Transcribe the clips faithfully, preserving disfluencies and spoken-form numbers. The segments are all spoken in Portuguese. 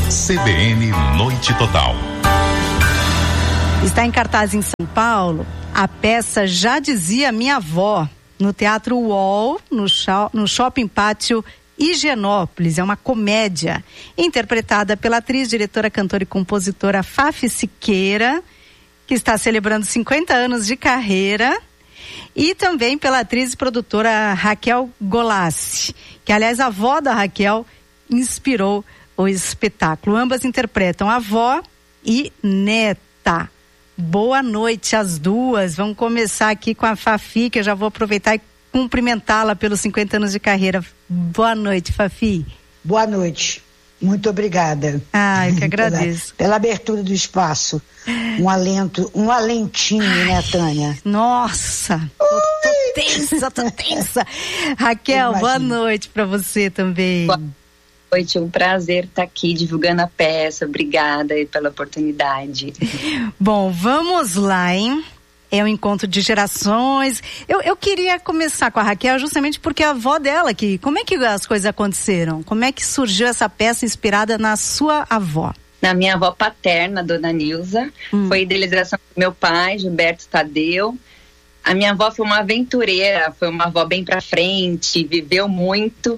C B N Noite Total. Está em cartaz em São Paulo a peça Já Dizia Minha Avó, no Teatro Uol, no, show, no Shopping Pátio Higienópolis. É uma comédia interpretada pela atriz, diretora, cantora e compositora Fafi Siqueira, que está celebrando cinquenta anos de carreira, e também pela atriz e produtora Raquel Golassi, que aliás a avó da Raquel inspirou o espetáculo. Ambas interpretam a avó e neta. Boa noite às duas. Vamos começar aqui com a Fafi, que eu já vou aproveitar e cumprimentá-la pelos cinquenta anos de carreira. Boa noite, Fafi. Boa noite. Muito obrigada. Ah, eu que agradeço. Pela, pela abertura do espaço. Um alento, um alentinho, ai, né, Tânia? Nossa, tô, tô tensa, tô tensa. Raquel, boa noite para você também. Boa noite, um prazer estar aqui divulgando a peça. Obrigada aí pela oportunidade. Bom, vamos lá, hein? É um encontro de gerações. Eu, eu queria começar com a Raquel justamente porque a avó dela aqui. Como é que as coisas aconteceram? Como é que surgiu essa peça inspirada na sua avó? Na minha avó paterna, Dona Nilza. Hum. Foi idealização do meu pai, Gilberto Tadeu. A minha avó foi uma aventureira, foi uma avó bem pra frente, viveu muito.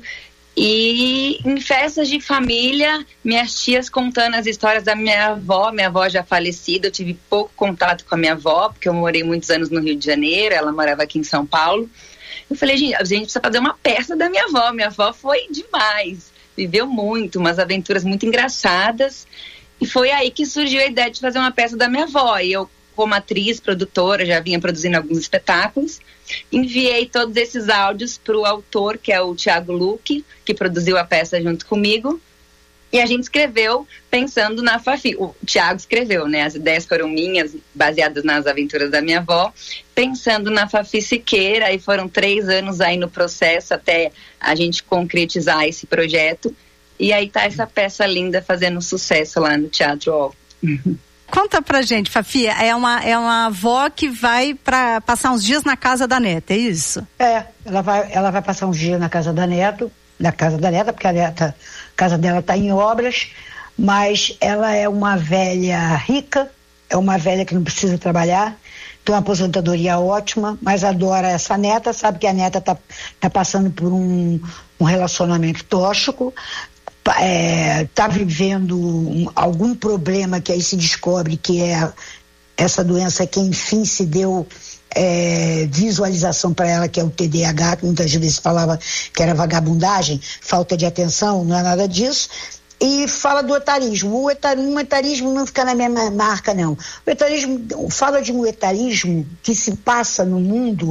E em festas de família, minhas tias contando as histórias da minha avó, minha avó já falecida, eu tive pouco contato com a minha avó, porque eu morei muitos anos no Rio de Janeiro, ela morava aqui em São Paulo. Eu falei, gente, a gente precisa fazer uma peça da minha avó, minha avó foi demais, viveu muito, umas aventuras muito engraçadas, e foi aí que surgiu a ideia de fazer uma peça da minha avó, e eu, como atriz, produtora, já vinha produzindo alguns espetáculos, enviei todos esses áudios para o autor, que é o Thiago Luque, que produziu a peça junto comigo, e a gente escreveu pensando na Fafi. O Thiago escreveu, né? As ideias foram minhas, baseadas nas aventuras da minha avó, pensando na Fafi Siqueira, e foram três anos aí no processo até a gente concretizar esse projeto, e aí tá essa peça linda fazendo sucesso lá no Teatro Uol. Conta pra gente, Fafi, é uma, é uma avó que vai pra passar uns dias na casa da neta, é isso? É, ela vai, ela vai passar uns dias na casa da neta, na casa da neta, porque a neta, a casa dela tá em obras, mas ela é uma velha rica, é uma velha que não precisa trabalhar, tem uma aposentadoria ótima, mas adora essa neta, sabe que a neta tá, tá passando por um, um relacionamento tóxico, É, tá vivendo um, algum problema que aí se descobre que é essa doença que enfim se deu é, visualização para ela, que é o T D A H, que muitas vezes falava que era vagabundagem, falta de atenção, não é nada disso. E fala do etarismo. O etarismo, o etarismo não fica na mesma marca, não. O etarismo fala de um etarismo que se passa no mundo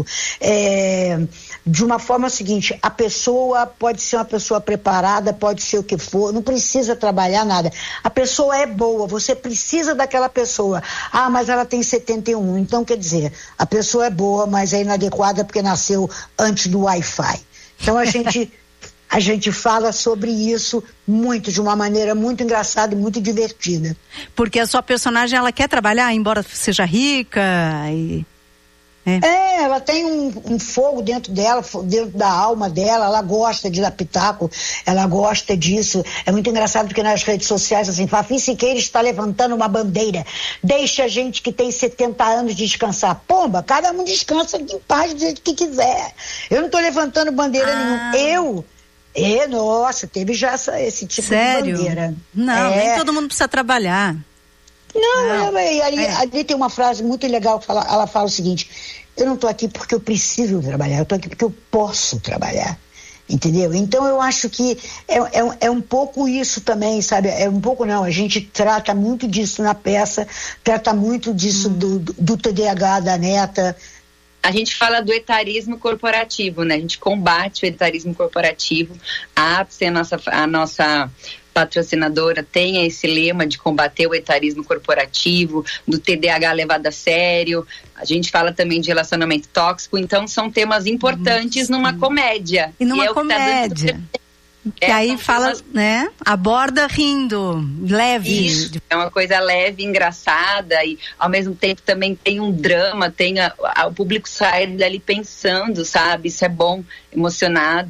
é, de uma forma seguinte: a pessoa pode ser uma pessoa preparada, pode ser o que for, não precisa trabalhar nada. A pessoa é boa, você precisa daquela pessoa. Ah, mas ela tem setenta e um, então quer dizer, a pessoa é boa, mas é inadequada porque nasceu antes do Wi-Fi. Então a gente... A gente fala sobre isso muito, de uma maneira muito engraçada e muito divertida. Porque a sua personagem, ela quer trabalhar, embora seja rica e... É, é ela tem um, um fogo dentro dela, dentro da alma dela, ela gosta de dar pitaco, ela gosta disso. É muito engraçado porque nas redes sociais, assim, Fafi Siqueira está levantando uma bandeira, deixa a gente que tem setenta anos descansar. Pomba, cada um descansa em paz do jeito que quiser. Eu não estou levantando bandeira ah. nenhuma. Eu... É, nossa, teve já essa, esse tipo Sério? de bandeira. Não, é. nem todo mundo precisa trabalhar. Não, não. É, ali, é. ali tem uma frase muito legal, que fala, ela fala o seguinte: eu não estou aqui porque eu preciso trabalhar, eu estou aqui porque eu posso trabalhar. Entendeu? Então eu acho que é, é, é um pouco isso também, sabe? É um pouco não, a gente trata muito disso na peça, trata muito disso hum. do, do T D A H da neta. A gente fala do etarismo corporativo, né? A gente combate o etarismo corporativo. A A P S E, a nossa, a nossa patrocinadora, tem esse lema de combater o etarismo corporativo, do T D A H levado a sério. A gente fala também de relacionamento tóxico. Então, são temas importantes Nossa. numa comédia. E numa e é comédia. Tá dando... Que é, aí fala, temas... né? Aborda rindo, leve. Isso, é uma coisa leve, engraçada, e ao mesmo tempo também tem um drama, tem a, a, o público sai dali pensando, sabe? Isso é bom, emocionado.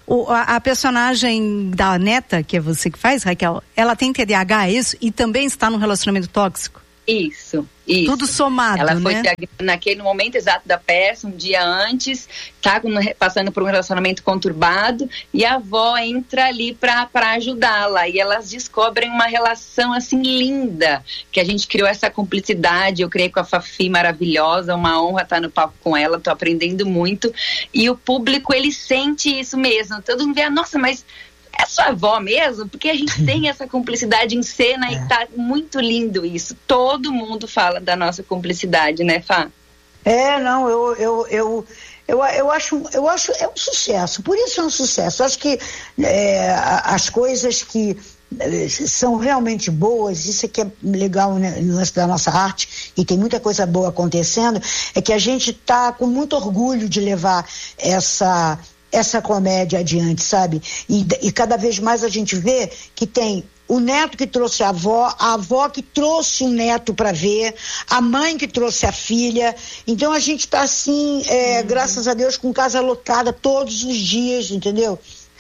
O, a, a personagem da neta, que é você que faz, Raquel, ela tem T D A H, é isso? E também está num relacionamento tóxico? Isso, isso. Tudo somado, Ela foi né? naquele momento exato da peça, um dia antes, tá passando por um relacionamento conturbado, e a avó entra ali pra, pra ajudá-la, e elas descobrem uma relação assim linda, que a gente criou essa cumplicidade. Eu criei com a Fafi, maravilhosa, uma honra estar no palco com ela, tô aprendendo muito, e o público, ele sente isso mesmo, todo mundo vê, nossa, mas é sua avó mesmo? Porque a gente tem essa cumplicidade em cena, é. E tá muito lindo isso. Todo mundo fala da nossa cumplicidade, né, Fá? É, não, eu, eu, eu, eu, eu, acho, eu acho, é um sucesso, por isso é um sucesso. Eu acho que é, as coisas que é, são realmente boas, isso aqui é legal, né, no lance da nossa arte, e tem muita coisa boa acontecendo, é que a gente tá com muito orgulho de levar essa... essa comédia adiante, sabe? E, e cada vez mais a gente vê que tem o neto que trouxe a avó, a avó que trouxe o neto para ver, a mãe que trouxe a filha. Então a gente tá assim, é, uhum. graças a Deus, com casa lotada todos os dias, entendeu?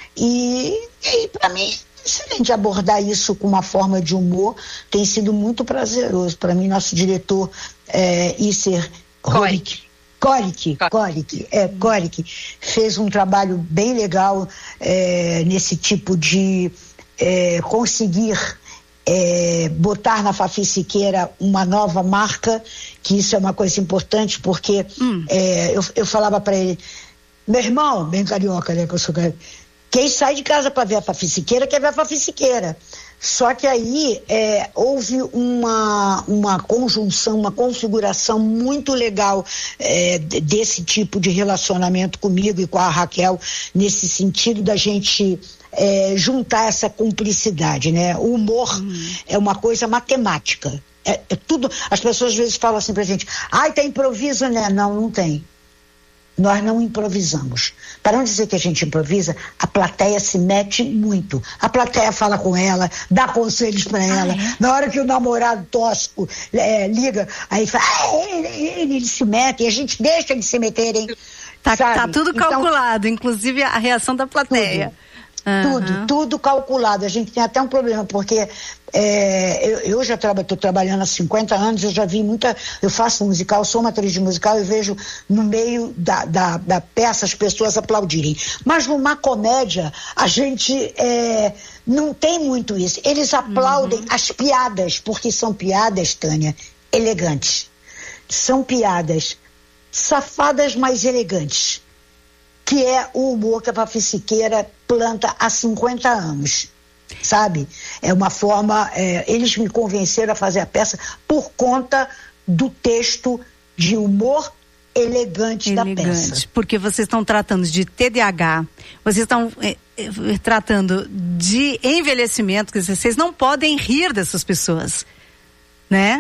E, e para mim, excelente abordar isso com uma forma de humor, tem sido muito prazeroso. Para mim, nosso diretor, é, Isser Rorik, Coric, Coric, é, Coric, fez um trabalho bem legal é, nesse tipo de é, conseguir é, botar na Fafi Siqueira uma nova marca, que isso é uma coisa importante, porque hum. é, eu, eu falava para ele, meu irmão, bem carioca, né, que eu sou carioca, quem sai de casa para ver a Fafi Siqueira quer ver a Fafi Siqueira. Só que aí é, houve uma, uma conjunção, uma configuração muito legal é, desse tipo de relacionamento comigo e com a Raquel, nesse sentido da gente é, juntar essa cumplicidade, né? O humor uhum. é uma coisa matemática. É, é tudo. As pessoas às vezes falam assim pra gente, ai, tem improviso, né? Não, não tem. Nós não improvisamos. Para não dizer que a gente improvisa, a plateia se mete muito. A plateia fala com ela, dá conselhos para ela. Ah, é? Na hora que o namorado tóxico é, liga, aí fala, ah, ele, ele, ele se mete, e a gente deixa de se meterem. Tá, tá tudo calculado, então, inclusive a reação da plateia. Tudo. Uhum. Tudo, tudo calculado. A gente tem até um problema, porque é, eu, eu já estou traba, trabalhando há cinquenta anos, eu já vi muita. Eu faço musical, sou uma atriz de musical, eu vejo no meio da, da, da peça as pessoas aplaudirem. Mas numa comédia, a gente é, não tem muito isso. Eles aplaudem uhum. as piadas, porque são piadas, Tânia, elegantes. São piadas safadas, mas elegantes. Que é o humor que a Fafi Siqueira planta há cinquenta anos, sabe? É uma forma, é, eles me convenceram a fazer a peça por conta do texto de humor elegante, elegante da peça. Porque vocês estão tratando de T D A H, vocês estão é, é, tratando de envelhecimento, que vocês não podem rir dessas pessoas, né?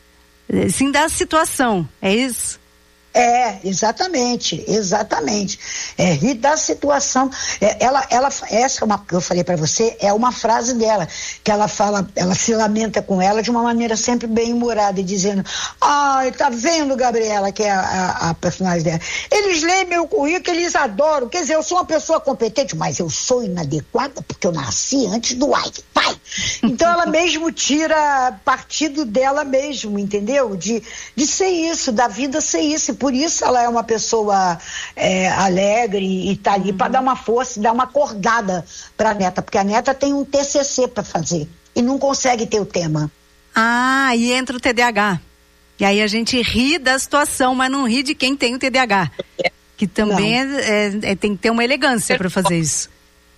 Sim, da situação, é isso? É, exatamente, exatamente. É, rir da situação. É, ela, ela, essa é uma que eu falei para você, é uma frase dela, que ela fala, ela se lamenta com ela de uma maneira sempre bem humorada, e dizendo, ai, tá vendo, Gabriela, que é a, a, a personagem dela, eles leem meu currículo, eles adoram, quer dizer, eu sou uma pessoa competente, mas eu sou inadequada porque eu nasci antes do Wi-Fi. Então ela mesmo tira partido dela mesmo, entendeu? De, de ser isso, da vida ser isso. Por isso ela é uma pessoa é, alegre e tá ali uhum. para dar uma força e dar uma acordada para a neta, porque a neta tem um T C C para fazer e não consegue ter o tema. Ah, e entra o T D A H. E aí a gente ri da situação, mas não ri de quem tem o T D A H. Que também é, é, tem que ter uma elegância para fazer isso.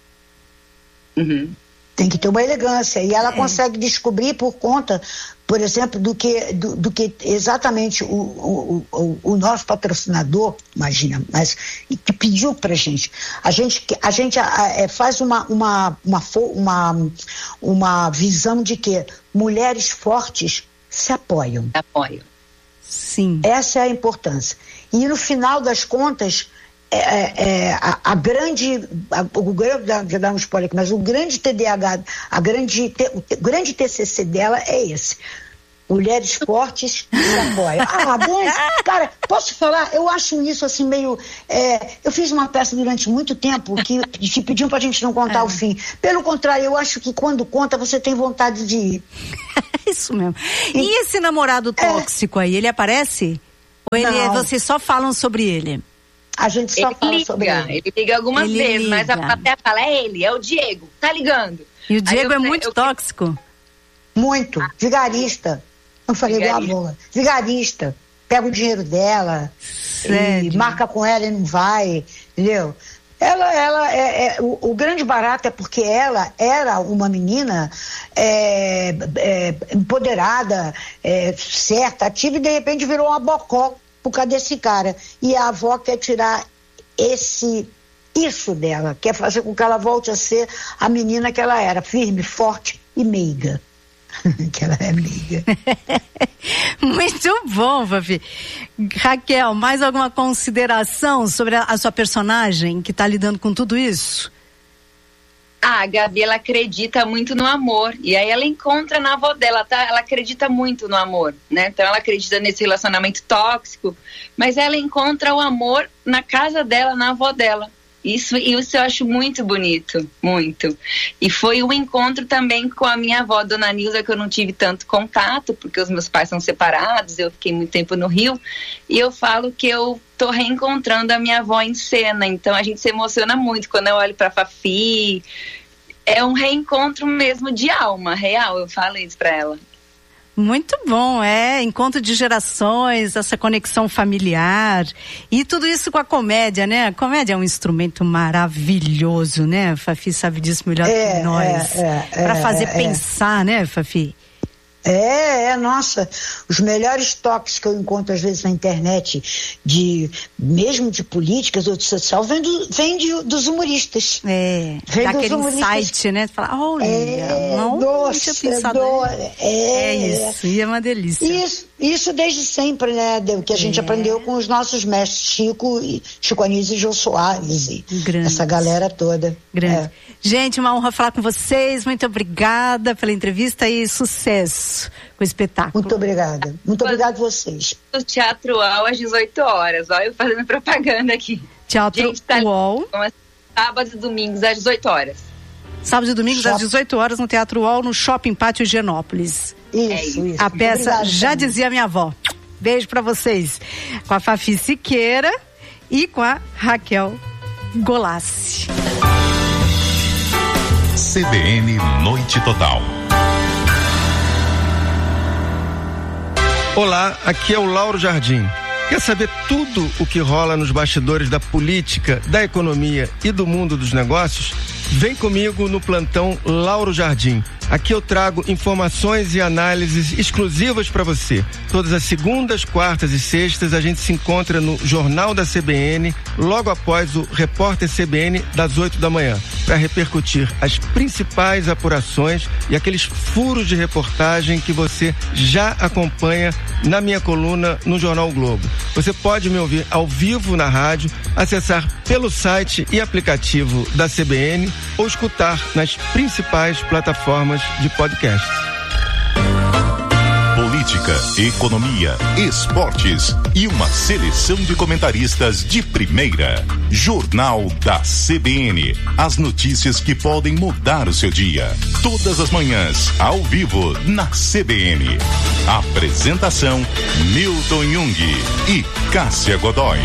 Uhum. Tem que ter uma elegância. E ela é. consegue descobrir por conta, por exemplo, do que, do, do que exatamente o, o, o, o nosso patrocinador, imagina, mas que pediu pra gente. A gente, a gente é, faz uma, uma, uma, uma, uma visão de que mulheres fortes se apoiam. Apoiam. Sim. Essa é a importância. E no final das contas, É, é, a, a grande, a, o grande, já dá um spoiler aqui, mas o grande T D A H, a grande, o grande T C C dela é esse. Mulheres fortes se apoiam. Ah, bom, cara, posso falar? Eu acho isso assim meio... É, eu fiz uma peça durante muito tempo que, que pediam pra gente não contar é. o fim. Pelo contrário, eu acho que quando conta você tem vontade de ir. Isso mesmo. E, e esse namorado tóxico é. aí, ele aparece? Ou ele é, vocês só falam sobre ele? A gente só ele fala liga, sobre ele. Ele liga algumas ele vezes, liga. mas a plateia fala, é ele, é o Diego, tá ligando. E o Diego eu, é muito eu, tóxico? Muito, vigarista. Eu falei do amor. Vigarista. Pega o dinheiro dela, e marca com ela e não vai, entendeu? Ela, ela é, é o, o grande barato é porque ela era uma menina é, é, empoderada, é, certa, ativa, e de repente virou uma bocó por causa desse cara. E a avó quer tirar esse, isso dela, quer fazer com que ela volte a ser a menina que ela era, firme, forte e meiga. Que ela é amiga. Muito bom, Fafi. Raquel, mais alguma consideração sobre a, a sua personagem que está lidando com tudo isso? Ah, a Gabi, ela acredita muito no amor. E aí ela encontra na avó dela, tá? Ela acredita muito no amor, né? Então ela acredita nesse relacionamento tóxico, mas ela encontra o amor na casa dela, na avó dela. Isso, isso eu acho muito bonito, muito. E foi um encontro também com a minha avó, Dona Nilza, que eu não tive tanto contato, porque os meus pais são separados, eu fiquei muito tempo no Rio, e eu falo que eu tô reencontrando a minha avó em cena, então a gente se emociona muito quando eu olho pra Fafi. É um reencontro mesmo de alma, real, eu falo isso pra ela. Muito bom, é, encontro de gerações, essa conexão familiar e tudo isso com a comédia, né? A comédia é um instrumento maravilhoso, né? A Fafi sabe disso melhor é, que nós. É, é, para fazer é, pensar, é. né, Fafi? É, é, nossa, os melhores toques que eu encontro às vezes na internet, de, mesmo de políticas ou de social, vem, do, vem de, dos humoristas. É, vem daquele dos humoristas. insight, né? Fala, olha, é, não doce, tinha pensado. Do, é, é isso, e é uma delícia. Isso, isso desde sempre, né, Deu, que a gente é. aprendeu com os nossos mestres, Chico, e, Chico Anísio e Jô Soares, e Grande. essa galera toda. Grande. É. Gente, uma honra falar com vocês, muito obrigada pela entrevista e sucesso com o espetáculo. Muito obrigada, muito obrigada a vocês. O Teatro U O L às dezoito horas, olha eu fazendo propaganda aqui. Teatro Gente, tá U O L. Sábados e domingos às dezoito horas. Sábados e domingos Shop... às dezoito horas no Teatro U O L, no Shopping Pátio Higienópolis. Isso, é isso. A peça Obrigada, Já também. Dizia Minha Avó. Beijo pra vocês. Com a Fafi Siqueira e com a Raquel Golassi. C B N Noite Total. Olá, aqui é o Lauro Jardim. Quer saber tudo o que rola nos bastidores da política, da economia e do mundo dos negócios? Vem comigo no plantão Lauro Jardim. Aqui eu trago informações e análises exclusivas para você. Todas as segundas, quartas e sextas a gente se encontra no Jornal da C B N, logo após o Repórter C B N das oito da manhã, para repercutir as principais apurações e aqueles furos de reportagem que você já acompanha na minha coluna no Jornal o Globo. Você pode me ouvir ao vivo na rádio, acessar pelo site e aplicativo da C B N ou escutar nas principais plataformas de podcast. Política, economia, esportes e uma seleção de comentaristas de primeira. Jornal da C B N. As notícias que podem mudar o seu dia. Todas as manhãs, ao vivo, na C B N. Apresentação: Milton Jung e Cássia Godoy.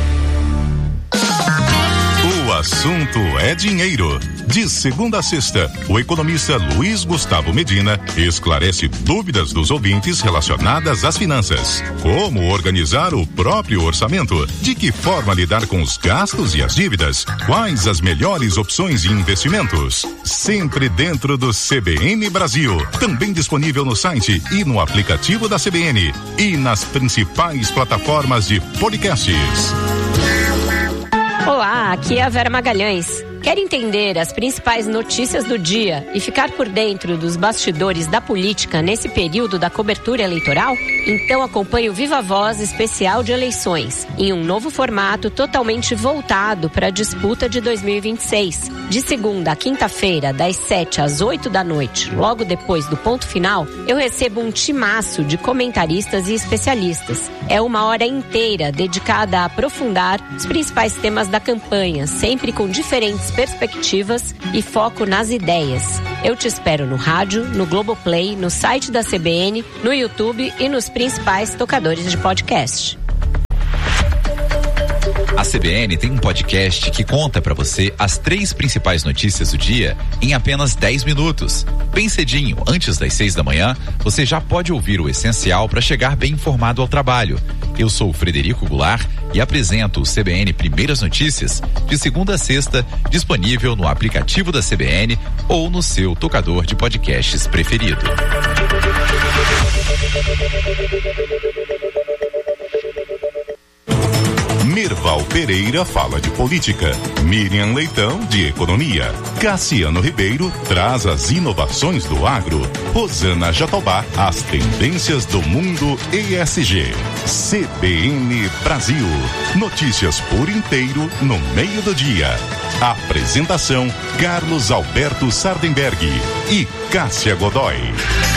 O assunto é dinheiro. De segunda a sexta, o economista Luiz Gustavo Medina esclarece dúvidas dos ouvintes relacionadas às finanças. Como organizar o próprio orçamento? De que forma lidar com os gastos e as dívidas? Quais as melhores opções de investimentos? Sempre dentro do C B N Brasil. Também disponível no site e no aplicativo da C B N. E nas principais plataformas de podcasts. Olá, aqui é a Vera Magalhães. Quer entender as principais notícias do dia e ficar por dentro dos bastidores da política nesse período da cobertura eleitoral? Então acompanhe o Viva Voz especial de eleições, em um novo formato totalmente voltado para a disputa de dois mil e vinte e seis. De segunda a quinta-feira, das sete às oito da noite, logo depois do ponto final, eu recebo um timaço de comentaristas e especialistas. É uma hora inteira dedicada a aprofundar os principais temas da campanha, sempre com diferentes perspectivas e foco nas ideias. Eu te espero no rádio, no Globoplay, no site da C B N, no YouTube e nos principais tocadores de podcast. A C B N tem um podcast que conta para você as três principais notícias do dia em apenas dez minutos. Bem cedinho, antes das seis da manhã, você já pode ouvir o essencial para chegar bem informado ao trabalho. Eu sou o Frederico Goulart e apresento o C B N Primeiras Notícias de segunda a sexta, disponível no aplicativo da C B N ou no seu tocador de podcasts preferido. Merval Pereira fala de política, Miriam Leitão de economia, Cassiano Ribeiro traz as inovações do agro, Rosana Jatobá as tendências do mundo E S G. C B N Brasil, notícias por inteiro no meio do dia. Apresentação Carlos Alberto Sardenberg e Cássia Godoy.